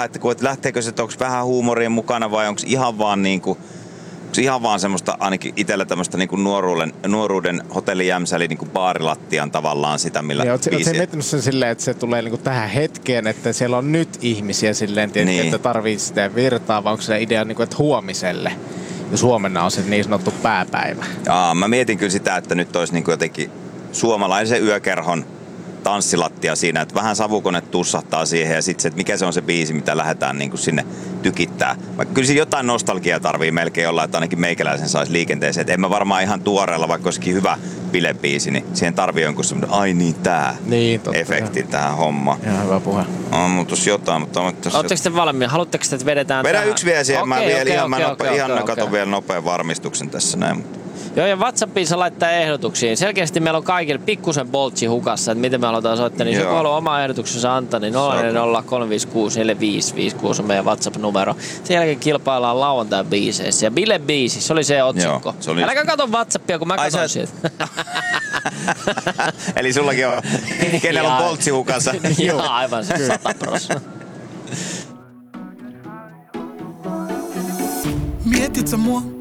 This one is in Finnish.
vähän, että lähteekö se, että onko vähän huumoria mukana vai onko ihan vaan niinku, ihan vaan semmoista, ainakin itsellä tämmöistä niinku nuoruuden hotellijämsä, eli niinku baarilattian tavallaan sitä, millä Oletko miettinyt sen silleen, että se tulee niinku tähän hetkeen, että siellä on nyt ihmisiä silleen, niin. Että tarvii sitä virtaa, vai onko se idea, niinku, että huomiselle, jos huomenna on se niin sanottu pääpäivä? Mä mietin kyllä sitä, että nyt olisi niinku jotenkin suomalaisen yökerhon tanssilattia siinä, että vähän savukone tussahtaa siihen ja sitten se, että mikä se on se biisi, mitä lähdetään niin kuin sinne tykittää. Kyllä siinä jotain nostalgiaa tarvii melkein olla, että ainakin meikäläisen saisi liikenteeseen. Että en mä varmaan ihan tuoreella, vaikka olisikin hyvä bilebiisi, niin siihen tarvii jonkun semmoinen, ai niin tää efekti tähän hommaan. Ihan hyvä puhe. Muutus jotain, mutta Oletteko te valmiina? Haluatteko te, että vedetään Vedän tähän? yksi vielä siihen, mä katon vielä nopean varmistuksen tässä näin. Joo, ja WhatsAppiin saa laittaa ehdotuksia. Selkeästi meillä on kaikille pikkusen boltsi hukassa, että miten me halutaan soittaa. Niin jos joku haluaa oma ehdotuksensa antaa, niin 040 356 4556 on meidän WhatsApp-numero. Sen jälkeen kilpaillaan lauantai-biiseissä. Ja bilebiisi, se oli se otsikko. Joo, äläkä kato WhatsAppia, kun mä katon siitä. Eli sullakin on, kenellä on boltsi hukassa. Joo, aivan 100%. Mietit sä mua?